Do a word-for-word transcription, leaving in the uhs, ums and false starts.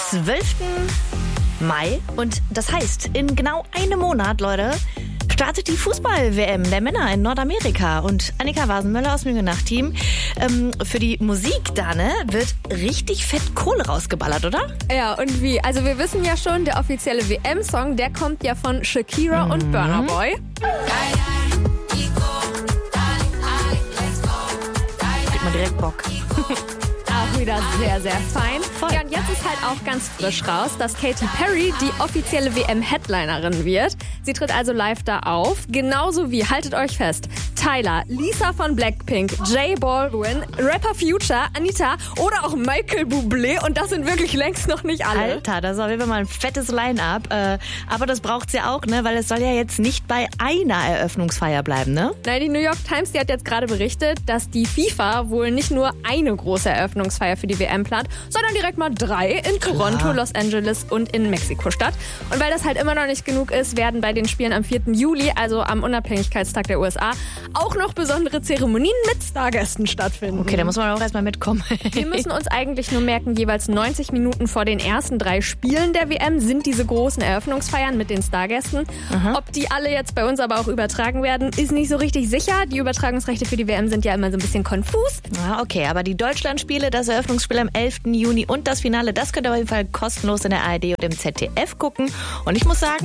zwölften Mai und das heißt, in genau einem Monat, Leute, startet die Fußball-W M der Männer in Nordamerika. Und Annika Wasenmöller aus dem Jüngenach-Team, ähm, für die Musik da, ne, wird richtig fett Kohle rausgeballert, oder? Ja, und wie? Also wir wissen ja schon, der offizielle W M-Song, der kommt ja von Shakira mhm. und Burna Boy. Kriegt man direkt Bock. Auch wieder sehr, sehr fein. Voll. Ja, und jetzt ist halt auch ganz frisch raus, dass Katy Perry die offizielle W M-Headlinerin wird. Sie tritt also live da auf. Genauso wie, haltet euch fest, Tyler, Lisa von Blackpink, Jay Baldwin, Rapper Future, Anita oder auch Michael Bublé. Und das sind wirklich längst noch nicht alle. Alter, das ist auf jeden Fall mal ein fettes Line-Up. Äh, aber das braucht's ja auch, ne? Weil es soll ja jetzt nicht bei einer Eröffnungsfeier bleiben, ne? Nein, die New York Times, die hat jetzt gerade berichtet, dass die FIFA wohl nicht nur eine große Eröffnungsfeier für die W M plant, sondern direkt mal drei in Toronto, Klar. Los Angeles und in Mexiko-Stadt. Und weil das halt immer noch nicht genug ist, werden bei den Spielen am vierten Juli, also am Unabhängigkeitstag der U S A, auch noch besondere Zeremonien mit Stargästen stattfinden. Okay, da muss man auch erstmal mitkommen. Wir müssen uns eigentlich nur merken, jeweils neunzig Minuten vor den ersten drei Spielen der W M sind diese großen Eröffnungsfeiern mit den Stargästen. Aha. Ob die alle jetzt bei uns aber auch übertragen werden, ist nicht so richtig sicher. Die Übertragungsrechte für die W M sind ja immer so ein bisschen konfus. Ja, okay, aber die Deutschlandspiele, das Eröffnungsspiel am elften Juni und das Finale, das könnt ihr auf jeden Fall kostenlos in der A R D und im Z D F gucken. Und ich muss sagen,